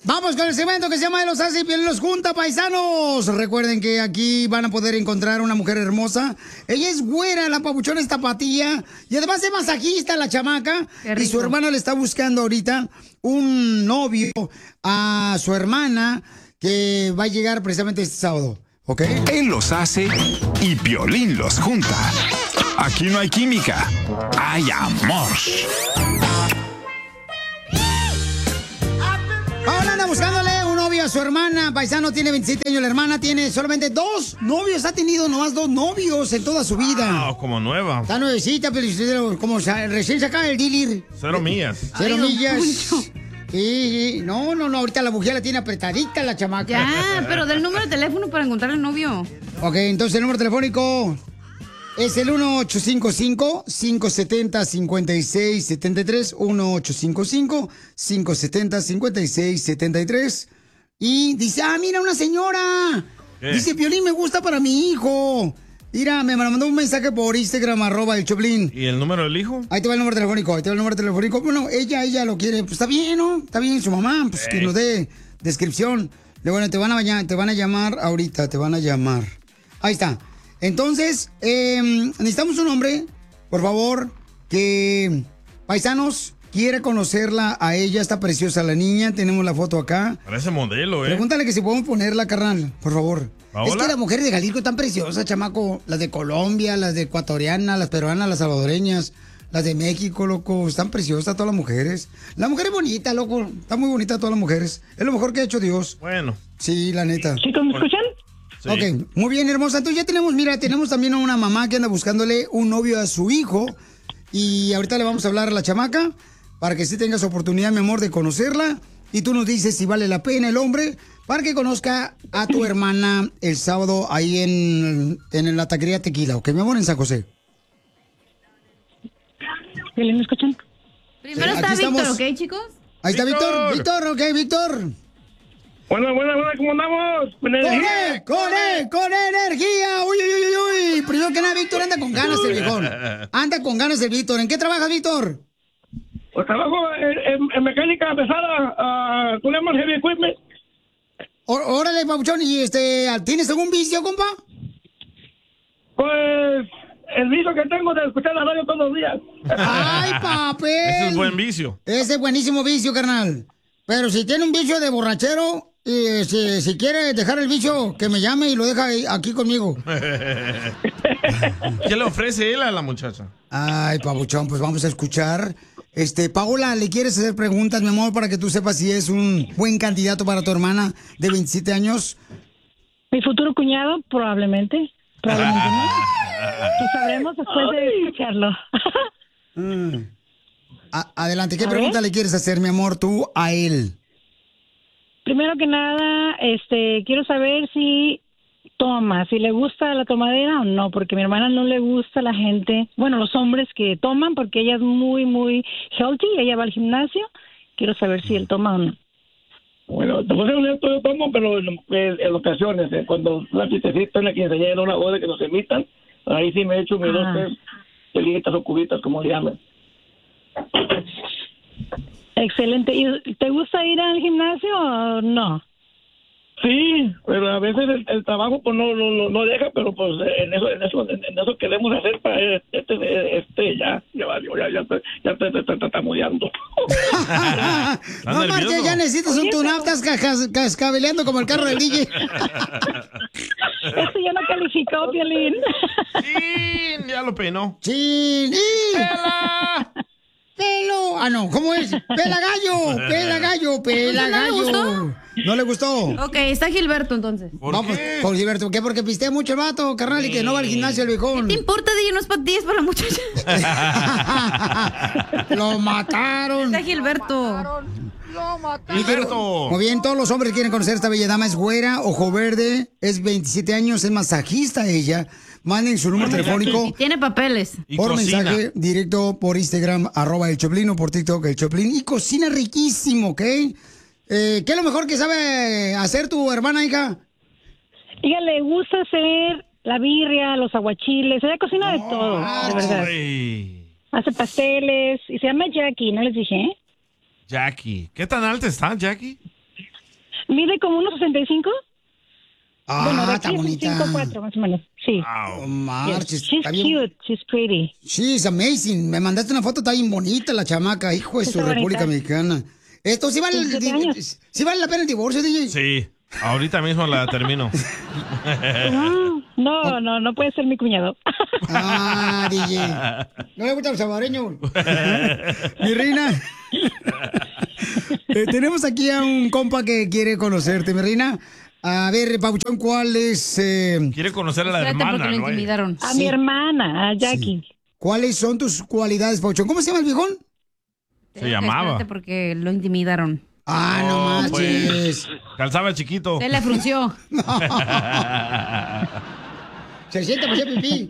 Vamos con el segmento que se llama de los hace y Piolín los junta, paisanos. Recuerden que aquí van a poder encontrar una mujer hermosa. Ella es güera, la papuchona es tapatía. Y además es masajista la chamaca. Y su hermana le está buscando ahorita un novio a su hermana que va a llegar precisamente este sábado. ¿Ok? Él los hace y Piolín los junta. Aquí no hay química, hay amor. Ahora anda buscándole un novio a su hermana. Paisano tiene 27 años. La hermana tiene solamente 2 novios. Ha tenido nomás 2 novios en toda su vida. Como nueva. Está nuevecita, pero como recién sacada el dealer. 0 millas. 0 millas. Sí. No. Ahorita la mujer la tiene apretadita la chamaca. Ya, pero del número de teléfono para encontrar al novio. Ok, entonces el número telefónico es el 1855-570-5673. 1855-570-5673. Y dice, mira, una señora. ¿Qué? Dice, Piolín me gusta para mi hijo. Mira, me mandó un mensaje por Instagram, @el Choplin. ¿Y el número del hijo? Ahí te va el número telefónico, Bueno, ella lo quiere. Pues está bien, ¿no? Está bien, su mamá, pues que nos dé descripción. Bueno, te van a llamar ahorita, te van a llamar. Ahí está. Entonces, necesitamos un hombre, por favor, que, paisanos, quiere conocerla a ella. Está preciosa la niña, tenemos la foto acá. Parece modelo, Pregúntale que si podemos ponerla, carnal, por favor. ¿Paola? Es que las mujeres de Jalisco están preciosas, chamaco. Las de Colombia, las de ecuatorianas, las peruanas, las salvadoreñas, las de México, loco. Están preciosas todas las mujeres. La mujer es bonita, loco. Está muy bonita todas las mujeres. Es lo mejor que ha hecho Dios. Bueno. Sí, la neta. ¿Chicos, me escuchan? Sí. Ok, muy bien, hermosa. Entonces ya tenemos también a una mamá que anda buscándole un novio a su hijo. Y ahorita le vamos a hablar a la chamaca para que sí tengas oportunidad, mi amor, de conocerla. Y tú nos dices si vale la pena el hombre para que conozca a tu hermana el sábado ahí en la taquería Tequila, ¿ok, mi amor? En San José. ¿Me escuchan? Primero Sí, está aquí Víctor, estamos. ¿ok, chicos? Ahí está Víctor. Víctor, ok, Víctor. Buena, ¿cómo andamos? ¡Con energía! ¡Uy! Primero que nada, Víctor anda con ganas el viejón. Anda con ganas el Víctor. ¿En qué trabajas, Víctor? Pues trabajo en mecánica pesada, con heavy equipment. Órale, papuchón. ¿Y tienes algún vicio, compa? Pues el vicio que tengo de escuchar la radio todos los días. ¡Ay, papel! Ese es buen vicio. Ese es buenísimo vicio, carnal. Pero si tiene un vicio de borrachero, si quiere dejar el vicio, que me llame y lo deja aquí conmigo. ¿Qué le ofrece él a la muchacha? Ay, papuchón, pues vamos a escuchar. Paola, ¿le quieres hacer preguntas, mi amor, para que tú sepas si es un buen candidato para tu hermana de 27 años? Mi futuro cuñado, probablemente. Probablemente no. Lo sabremos después de escucharlo. Adelante, ¿qué pregunta le quieres hacer, mi amor, tú a él? Primero que nada, quiero saber si toma, si le gusta la tomadera o no, porque a mi hermana no le gusta la gente, bueno, los hombres que toman, porque ella es muy, muy healthy, ella va al gimnasio. Quiero saber si él toma o no. Bueno, te voy a ser honesto, yo tomo, pero en ocasiones, cuando una fiestecita, una quinceañera, una boda que nos invitan, ahí sí me echo mis 2, 3 chelitas o cubitas, como le llaman. Excelente. ¿Y te gusta ir al gimnasio o no? Sí, pero a veces el trabajo pues no deja, pero pues en eso queremos hacer para ya te está muriendo. No marches, ya necesitas un tune-up, estás cascabeleando como el carro del DJ. Eso ya no calificó, Piolín. Sí, ya lo peinó. ¡Chin! ¡Pela! ¡Pelo! Ah, no, ¿cómo es? ¡Pela gallo! ¡Pela gallo! ¡Pela gallo! ¿No le gustó? ¿No le gustó? Ok, está Gilberto entonces. Vamos con Gilberto. ¿Qué? Porque pistea mucho el vato, carnal, y que no va al gimnasio el viejón. ¿Qué te importa, DJ? No es para ti, es para la muchacha. ¡Lo mataron! Está Gilberto. Gilberto. Muy bien, todos los hombres quieren conocer a esta bella dama. Es güera, ojo verde, es 27 años, es masajista ella. Manden su número telefónico. Y tiene papeles. Y por cocina. mensaje directo por Instagram, @el Choplin, o por TikTok, el Choplin. Y cocina riquísimo, ¿ok? ¿Qué es lo mejor que sabe hacer tu hermana, hija? Ella le gusta hacer la birria, los aguachiles, ella cocina de todo, de verdad. Ay, Hace pasteles y se llama Jackie, ¿no les dije? Jackie. ¿Qué tan alta está, Jackie? Mide como 1.65. Bueno, de está aquí es bonita. 5'4", más o menos. Sí. Oh, marches, She's está bien. cute. She's pretty. She's amazing. Me mandaste una foto, está bien bonita la chamaca, hijo de Sí, su está República bonita. Mexicana. Esto sí vale, 17 años. sí vale la pena el divorcio, DJ. Sí, ahorita mismo la termino. No puede ser mi cuñado. Ah, DJ. No le gusta el salvadoreño. Mi reina. Tenemos aquí a un compa que quiere conocerte, mi reina. A ver, Pabuchón, ¿cuál es? Quiere conocer a la Espérate, hermana, porque lo ¿no? intimidaron. A mi hermana, a Jackie. ¿Cuáles son tus cualidades, Pabuchón? ¿Cómo se llama el viejón? Se llamaba. Espérate, porque lo intimidaron. Ah, no manches. Pues, calzaba chiquito. Se le frunció. Se siente para hacer pipí.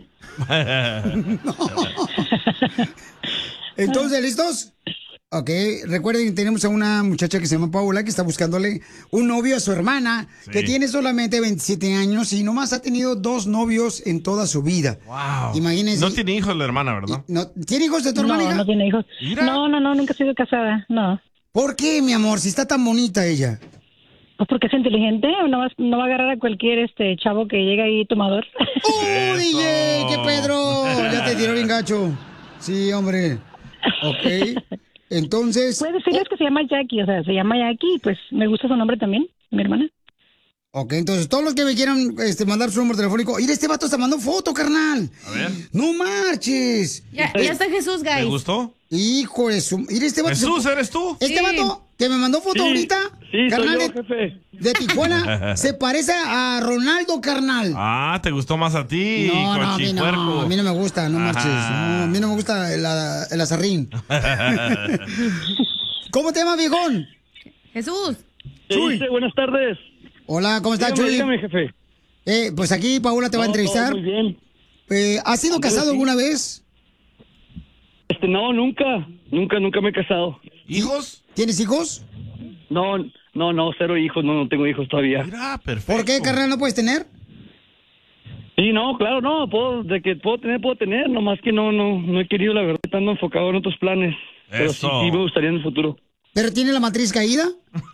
Entonces, ¿listos? Ok, recuerden, tenemos a una muchacha que se llama Paula que está buscándole un novio a su hermana, que tiene solamente 27 años y nomás ha tenido 2 novios en toda su vida. Wow. Imagínense. No tiene hijos la hermana, ¿verdad? No, ¿tiene hijos de tu hermana? No, hija? no tiene hijos. Mira. No, nunca he sido casada, no. ¿Por qué, mi amor, si está tan bonita ella? Pues porque es inteligente, no va a agarrar a cualquier chavo que llega ahí tomador. ¡Oh, DJ! ¡Qué Pedro! Ya te tiró bien gacho. Sí, hombre. Ok. Entonces... Puedes decirles que se llama Jackie, o sea, se llama Jackie, pues me gusta su nombre también, mi hermana. Ok, entonces todos los que me quieran mandar su número telefónico. Mira, este vato está mandando foto, carnal. A ver. ¡No marches! Ya está Jesús, ¿Te guys. gustó? Hijo de su... Mira, este vato... Jesús, ¿eres tú? Este Sí. vato que me mandó foto ahorita, Sí, carnal, soy yo, jefe. de Tijuana, se parece a Ronaldo, carnal. Ah, ¿te gustó más a ti, No, a mí no, cochipuerco? a mí no me gusta, no marches. No, a mí no me gusta el azarrín. ¿Cómo te llamas, viejón? Jesús. ¿Qué dice? Buenas tardes. Hola, ¿cómo estás, Chuy? Dígame, jefe. Pues aquí Paula te va a entrevistar. Todo muy bien. ¿Has sido casado alguna vez? No, nunca me he casado. ¿Hijos? ¿Tienes hijos? No, 0 hijos, no tengo hijos todavía. Mira, perfecto. ¿Por qué, carnal, no puedes tener? Sí, no, claro, no, de que puedo tener, nomás que no he querido, la verdad, estando enfocado en otros planes. Pero sí, Eso. sí me gustaría en el futuro. ¿Pero tiene la matriz caída?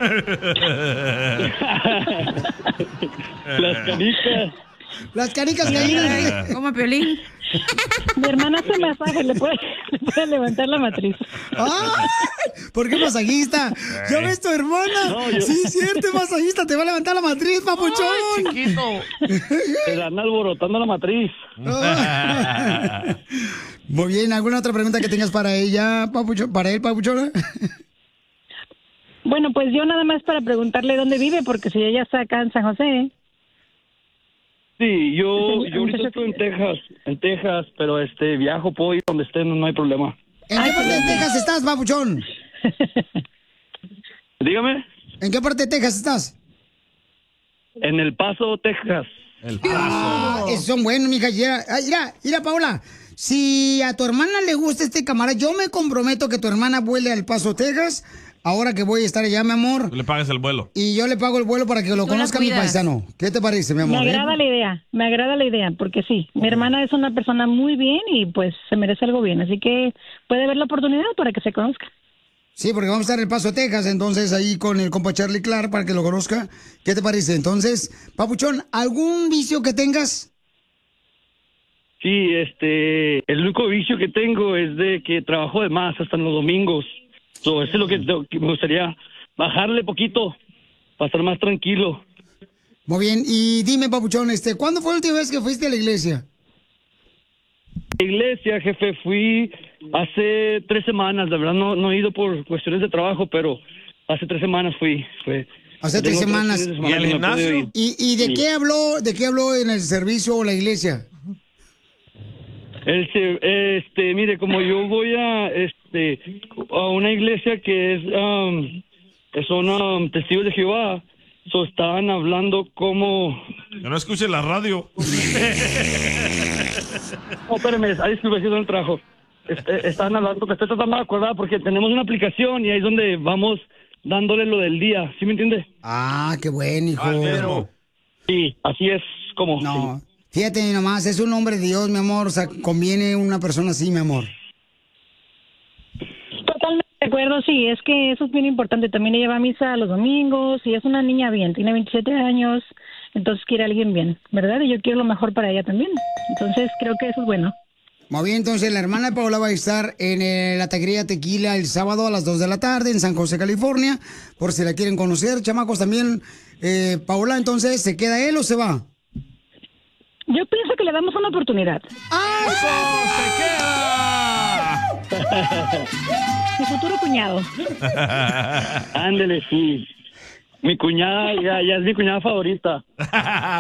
Las canicas. Las canicas caídas. Como Piolín. Mi hermana hace masaje, le puede levantar la matriz. ¡Ay! ¿Por qué masajista? ¿Ya ves tu hermana? No, yo- Sí, cierto, es masajista, te va a levantar la matriz, papuchón. Chiquito. Se dan alborotando la matriz. Muy bien, ¿alguna otra pregunta que tengas para ella, papuchón? ¿Para él, papuchona? Bueno, pues yo nada más para preguntarle dónde vive, porque si ella está acá en San José. Sí, yo Sí, ahorita estoy en Texas, pero viajo, puedo ir donde esté, no hay problema. ¿En qué parte de Texas estás, papuchón? Dígame, ¿En qué parte de Texas estás? en El Paso, Texas. El Esos son buenos, mija. Mira, Paula. Si a tu hermana le gusta este camarada, yo me comprometo que tu hermana vuele al Paso, Texas, ahora que voy a estar allá, mi amor. Tú le pagas el vuelo. Y yo le pago el vuelo para que lo Tú la conozca mi cuidas. paisano. ¿Qué te parece, mi amor? Me agrada la idea, porque sí, mi hermana es una persona muy bien y pues se merece algo bien, así que puede haber la oportunidad para que se conozca. Sí, porque vamos a estar en El Paso, Texas, entonces ahí con el compa Charlie Clark para que lo conozca. ¿Qué te parece? Entonces, papuchón, ¿algún vicio que tengas? Sí, el único vicio que tengo es de que trabajo de más hasta en los domingos. Eso es lo que me gustaría bajarle poquito para estar más tranquilo. Muy bien, y dime, papuchón, ¿cuándo fue la última vez que fuiste a la iglesia? Iglesia, jefe, fui hace 3 semanas. La verdad no he ido por cuestiones de trabajo, pero hace 3 semanas fui. Hace 3 Tengo semanas. fines de ¿Y al que no he gimnasio? podido ir. ¿Y de Sí. qué habló en el servicio o la iglesia? Mire, como yo voy a una iglesia que son testigos de Jehová, estaban hablando como... Que no escuche la radio. Oh, espérame, disculpe, si no el trabajo. Estaban hablando, porque estoy tratando de acordar, porque tenemos una aplicación y ahí es donde vamos dándole lo del día, ¿sí me entiende? Ah, qué bueno, hijo. Al mismo. Sí, así es como... No, sí. fíjate nomás, es un hombre de Dios, mi amor, o sea, conviene una persona así, mi amor. Totalmente de acuerdo, sí, es que eso es bien importante. También ella va a misa los domingos y es una niña bien, tiene 27 años, entonces quiere a alguien bien, ¿verdad? Y yo quiero lo mejor para ella también. Entonces creo que eso es bueno. Muy bien, entonces la hermana de Paola va a estar en la taquería Tequila el sábado a las 2 de la tarde en San José, California, por si la quieren conocer. Chamacos, también, Paola, entonces, ¿se queda él o se va? Yo pienso que le damos una oportunidad. ¡Se queda! Mi futuro cuñado. Ándele, sí. Mi cuñada, ya es mi cuñada favorita.